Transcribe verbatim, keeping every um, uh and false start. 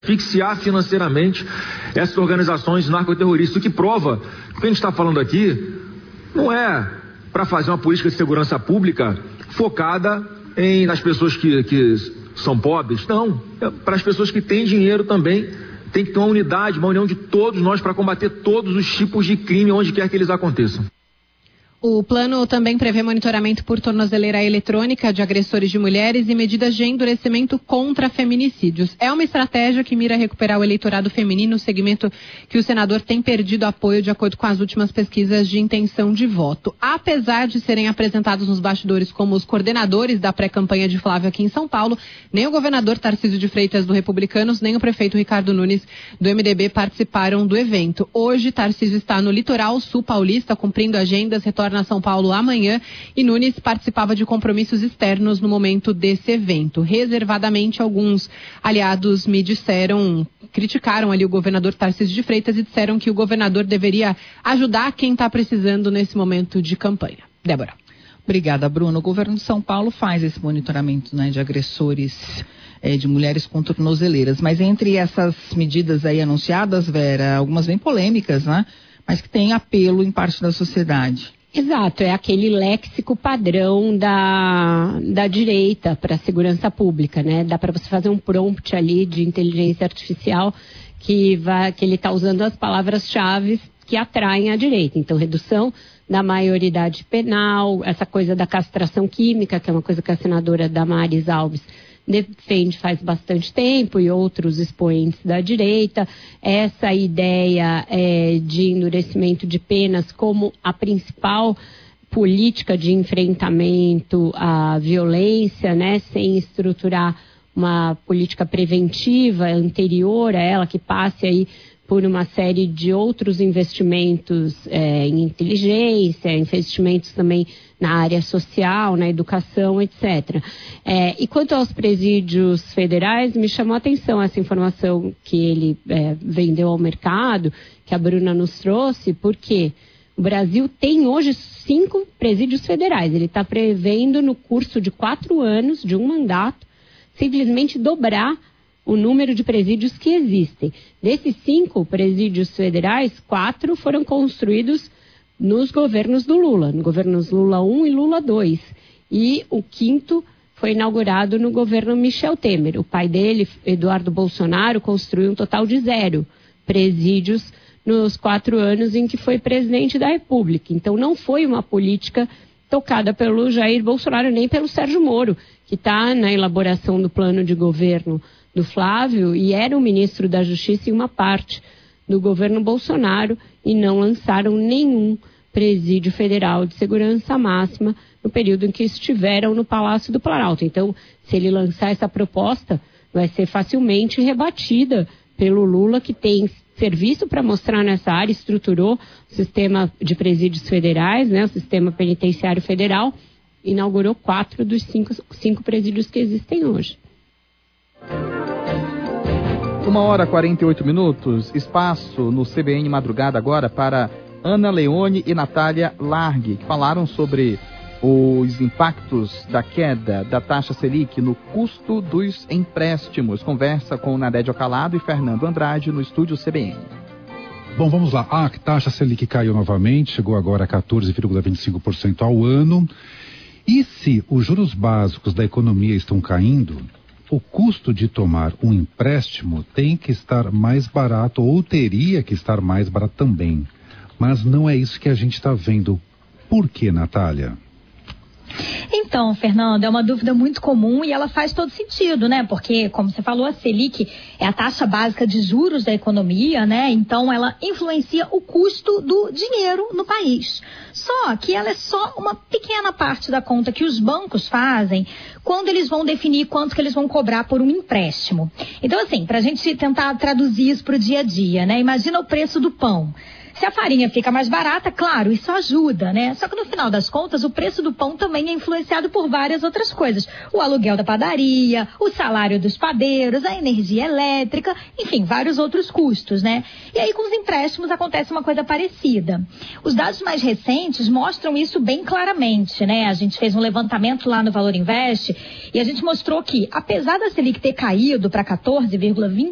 asfixiar financeiramente essas organizações narcoterroristas, o que prova que o que a gente está falando aqui não é para fazer uma política de segurança pública focada em, nas pessoas que, que são pobres, não, é para as pessoas que têm dinheiro também. Tem que ter uma unidade, uma união de todos nós para combater todos os tipos de crime onde quer que eles aconteçam. O plano também prevê monitoramento por tornozeleira eletrônica de agressores de mulheres e medidas de endurecimento contra feminicídios. É uma estratégia que mira recuperar o eleitorado feminino, segmento que o senador tem perdido apoio de acordo com as últimas pesquisas de intenção de voto. Apesar de serem apresentados nos bastidores como os coordenadores da pré-campanha de Flávio aqui em São Paulo, nem o governador Tarcísio de Freitas do Republicanos, nem o prefeito Ricardo Nunes do M D B participaram do evento. Hoje, Tarcísio está no litoral sul paulista, cumprindo agendas, retorna a São Paulo amanhã, e Nunes participava de compromissos externos no momento desse evento. Reservadamente, alguns aliados me disseram, criticaram ali o governador Tarcísio de Freitas e disseram que o governador deveria ajudar quem está precisando nesse momento de campanha. Débora. Obrigada, Bruno. O governo de São Paulo faz esse monitoramento, né, de agressores é, de mulheres com tornozeleiras, mas entre essas medidas aí anunciadas, Vera, algumas bem polêmicas, né, mas que têm apelo em parte da sociedade. Exato, é aquele léxico padrão da, da direita para a segurança pública, né? Dá para você fazer um prompt ali de inteligência artificial que, vai, que ele está usando as palavras-chave que atraem a direita. Então, redução da maioridade penal, essa coisa da castração química, que é uma coisa que a senadora Damares Alves defende faz bastante tempo, e outros expoentes da direita, essa ideia é, de endurecimento de penas como a principal política de enfrentamento à violência, né, sem estruturar uma política preventiva anterior a ela, que passe aí por uma série de outros investimentos é, em inteligência, investimentos também na área social, na educação, etcétera. É, e quanto aos presídios federais, me chamou a atenção essa informação que ele é, vendeu ao mercado, que a Bruna nos trouxe, porque o Brasil tem hoje cinco presídios federais. Ele está prevendo, no curso de quatro anos, de um mandato, simplesmente dobrar o número de presídios que existem. Desses cinco presídios federais, quatro foram construídos nos governos do Lula, no governos Lula um e Lula dois. E o quinto foi inaugurado no governo Michel Temer. O pai dele, Eduardo Bolsonaro, construiu um total de zero presídios nos quatro anos em que foi presidente da República. Então não foi uma política tocada pelo Jair Bolsonaro, nem pelo Sérgio Moro, que está na elaboração do plano de governo do Flávio e era o ministro da Justiça em uma parte do governo Bolsonaro, e não lançaram nenhum presídio federal de segurança máxima no período em que estiveram no Palácio do Planalto. Então, se ele lançar essa proposta, vai ser facilmente rebatida pelo Lula, que tem serviço para mostrar nessa área, estruturou o sistema de presídios federais, né, o sistema penitenciário federal, inaugurou quatro dos cinco, cinco presídios que existem hoje. Uma hora e quarenta e oito minutos, espaço no C B N Madrugada agora para Ana Leone e Natália Largue, que falaram sobre os impactos da queda da taxa Selic no custo dos empréstimos. Conversa com Nadédio Calado e Fernando Andrade no estúdio C B N. Bom, vamos lá. A taxa Selic caiu novamente, chegou agora a quatorze vírgula vinte e cinco por cento ao ano. E se os juros básicos da economia estão caindo, o custo de tomar um empréstimo tem que estar mais barato, ou teria que estar mais barato também. Mas não é isso que a gente está vendo. Por que, Natália? Então, Fernando, é uma dúvida muito comum e ela faz todo sentido, né? Porque, como você falou, a Selic é a taxa básica de juros da economia, né? Então, ela influencia o custo do dinheiro no país. Só que ela é só uma pequena parte da conta que os bancos fazem quando eles vão definir quanto que eles vão cobrar por um empréstimo. Então, assim, para a gente tentar traduzir isso para o dia a dia, né? Imagina o preço do pão. Se a farinha fica mais barata, claro, isso ajuda, né? Só que no final das contas, o preço do pão também é influenciado por várias outras coisas. O aluguel da padaria, o salário dos padeiros, a energia elétrica, enfim, vários outros custos, né? E aí com os empréstimos acontece uma coisa parecida. Os dados mais recentes mostram isso bem claramente, né? A gente fez um levantamento lá no Valor Invest e a gente mostrou que, apesar da Selic ter caído para quatorze vírgula vinte